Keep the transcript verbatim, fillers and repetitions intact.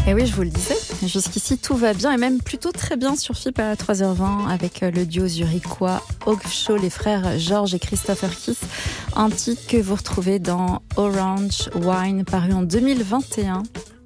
Et oui, je vous le disais, jusqu'ici tout va bien et même plutôt très bien sur F I P à trois heures vingt avec le duo zurichois Hogshaw, les frères Georges et Christopher Kiss, un titre que vous retrouvez dans Orange Wine paru en deux mille vingt et un.